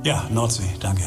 Ja, Nordsee, danke.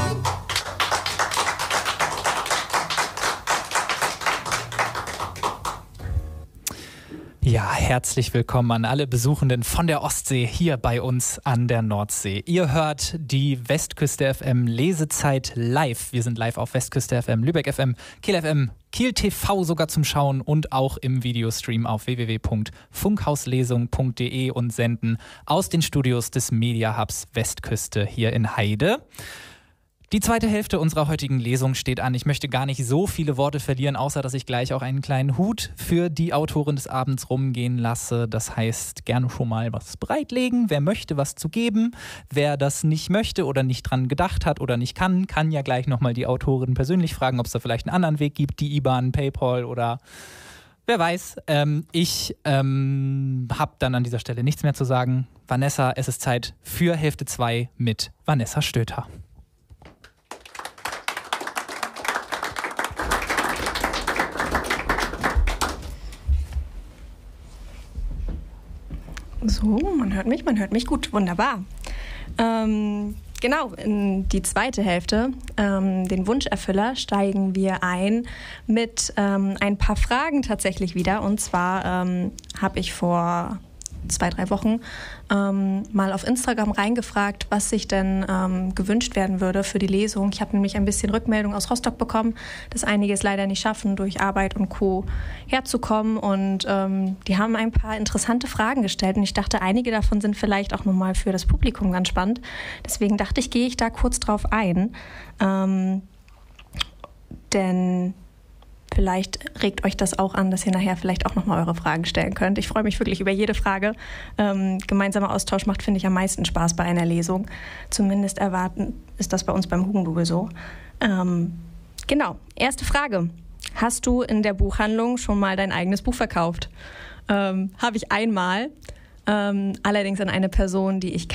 Ja, herzlich willkommen an alle Besuchenden von der Ostsee hier bei uns an der Nordsee. Ihr hört die Westküste FM Lesezeit live. Wir sind live auf Westküste FM, Lübeck FM, Kiel FM, Kiel TV sogar zum Schauen und auch im Videostream auf www.funkhauslesung.de und senden aus den Studios des Media Hubs Westküste hier in Heide. Die zweite Hälfte unserer heutigen Lesung steht an. Ich möchte gar nicht so viele Worte verlieren, außer dass ich gleich auch einen kleinen Hut für die Autorin des Abends rumgehen lasse. Das heißt, gerne schon mal was bereitlegen. Wer möchte, was zu geben. Wer das nicht möchte oder nicht dran gedacht hat oder nicht kann ja gleich nochmal die Autorin persönlich fragen, ob es da vielleicht einen anderen Weg gibt, die IBAN, PayPal oder wer weiß. Ich habe dann an dieser Stelle nichts mehr zu sagen. Vanessa, es ist Zeit für Hälfte 2 mit Vanessa Stöter. So, man hört mich gut, wunderbar. Genau, in die zweite Hälfte, den Wunscherfüller, steigen wir ein mit ein paar Fragen tatsächlich wieder. Und zwar habe ich vor 2-3 Wochen mal auf Instagram reingefragt, was sich denn gewünscht werden würde für die Lesung. Ich habe nämlich ein bisschen Rückmeldung aus Rostock bekommen, dass einige es leider nicht schaffen, durch Arbeit und Co. herzukommen. Und die haben ein paar interessante Fragen gestellt. Und ich dachte, einige davon sind vielleicht auch nochmal für das Publikum ganz spannend. Deswegen dachte ich, gehe ich da kurz drauf ein. Denn vielleicht regt euch das auch an, dass ihr nachher vielleicht auch nochmal eure Fragen stellen könnt. Ich freue mich wirklich über jede Frage. Gemeinsamer Austausch macht, finde ich, am meisten Spaß bei einer Lesung. Zumindest ist das bei uns beim Hugendubel so. Genau, erste Frage. Hast du in der Buchhandlung schon mal dein eigenes Buch verkauft? Habe ich einmal. Allerdings an eine Person, die ich